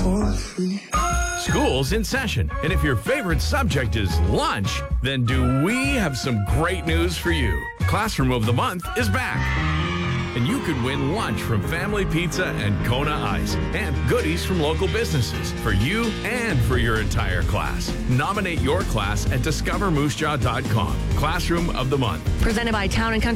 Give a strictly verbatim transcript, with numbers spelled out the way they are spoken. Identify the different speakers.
Speaker 1: for free.
Speaker 2: School's in session, and if your favorite subject is lunch, then do we have some great news for you. Classroom of the Month is back. And you could win lunch from Family Pizza and Kona Ice and goodies from local businesses for you and for your entire class. Nominate your class at discover moose jaw dot com. Classroom of the Month.
Speaker 3: Presented by Town and Country